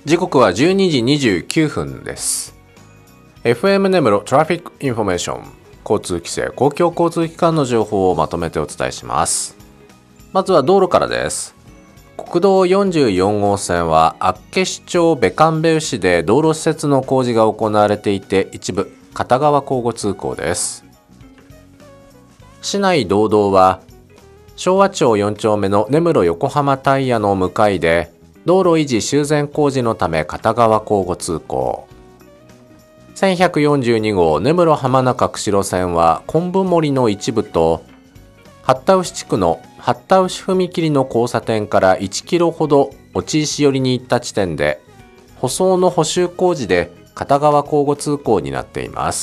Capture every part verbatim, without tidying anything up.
時刻はじゅうにじにじゅうきゅうふんです。 エフエム 根室トラフィックインフォメーション、交通規制、公共交通機関の情報をまとめてお伝えします。まずは道路からです。国道よんじゅうよんごうせんは厚岸町別神戸牛で道路施設の工事が行われていて、一部片側交互通行です。市内道道は昭和町よん丁目の根室横浜タイヤの向かいで道路維持修繕工事のため片側交互通行。せんひゃくよんじゅうにごう根室浜中釧路線は昆布森の一部と八田牛地区の八田牛踏切の交差点からいちキロほど落石寄りに行った地点で舗装の補修工事で片側交互通行になっています。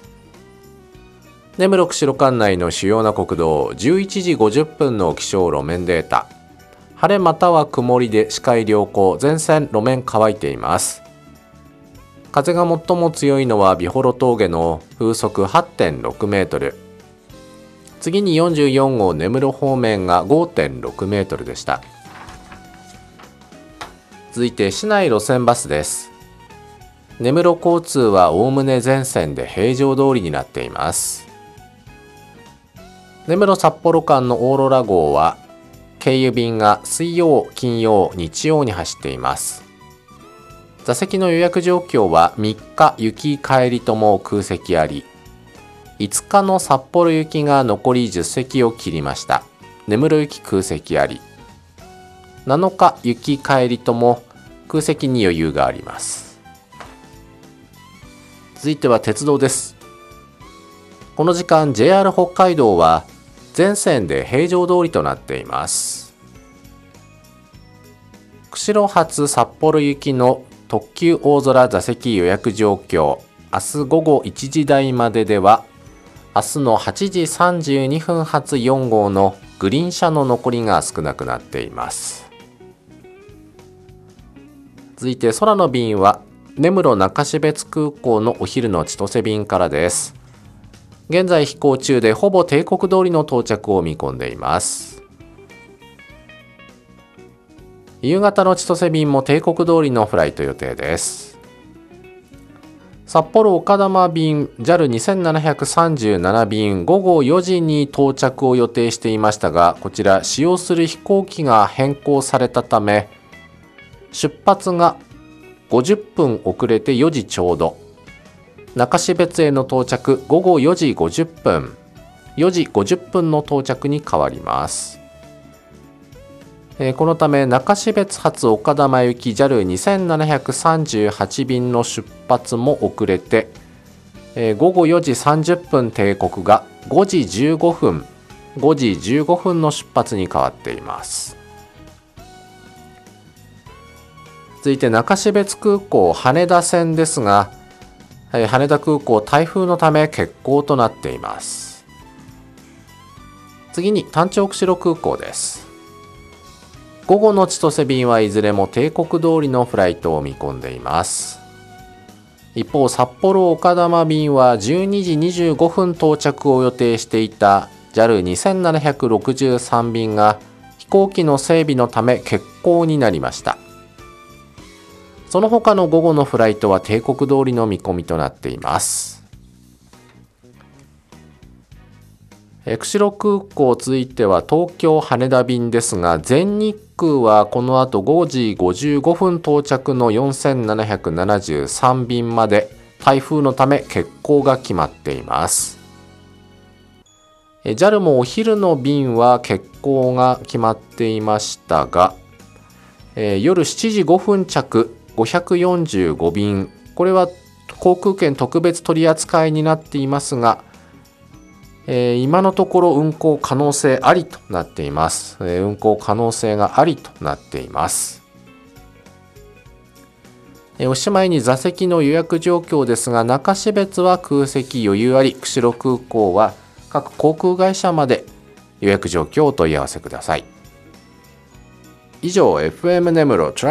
根室釧路管内の主要な国道じゅういちじごじゅっぷんの気象路面データ。晴れまたは曇りで視界良好、全線路面乾いています。風が最も強いのは美幌峠の風速 はちてんろくメートル。次によんじゅうよんごう根室方面が ごてんろくメートルでした。続いて市内路線バスです。根室交通はおおむね全線で平常通りになっています。根室札幌間のオーロラ号は経由便が水曜、金曜、日曜に走っています。座席の予約状況はみっか行き帰りとも空席あり、いつかの札幌行きが残りじゅっせきを切りました。根室行き空席あり。なのか行き帰りとも空席に余裕があります。続いては鉄道です。この時間 ジェイアール 北海道は全線で平常通りとなっています。釧路発札幌行きの特急大空座席予約状況、明日午後いちじ台まででは、明日のはちじさんじゅうにふん発よん号のグリーン車の残りが少なくなっています。続いて空の便は根室中標津空港のお昼の千歳便からです。現在飛行中でほぼ定刻通りの到着を見込んでいます。夕方の千歳便も定刻通りのフライト予定です。札幌丘珠便 ジャルにせんななひゃくさんじゅうなな 便ごごよじに到着を予定していましたが、こちら使用する飛行機が変更されたため出発がごじゅっぷん遅れてよじちょうど、中標津への到着ごごよじごじゅっぷん、よじごじゅっぷんの到着に変わります。えー、このため中標津発丘珠行き ジャルにせんななひゃくさんじゅうはち 便の出発も遅れて、えー、ごごよじさんじゅっぷん定刻がごじじゅうごふん、ごじじゅうごふんの出発に変わっています。続いて中標津空港羽田線ですが、羽田空港台風のため欠航となっています。次に単調釧路空港です。午後の千歳便はいずれも定刻通りのフライトを見込んでいます。一方札幌丘珠便はじゅうにじにじゅうごふん到着を予定していた ジャルにせんななひゃくろくじゅうさん 便が飛行機の整備のため欠航になりました。その他の午後のフライトは定刻通りの見込みとなっています。え釧路空港続いては東京羽田便ですが、全日空はこの後ごじごじゅうごふん到着のよんせんななひゃくななじゅうさん便まで台風のため欠航が決まっています。え ジャル もお昼の便は欠航が決まっていましたが、え夜しちじごふん着ごひゃくよんじゅうご便、これは航空券特別取り扱いになっていますが、えー、今のところ運航可能性ありとなっています、えー、運航可能性がありとなっています。えー、おしまいに座席の予約状況ですが、中標津は空席余裕あり、釧路空港は各航空会社まで予約状況をお問い合わせください。以上 エフエム 根室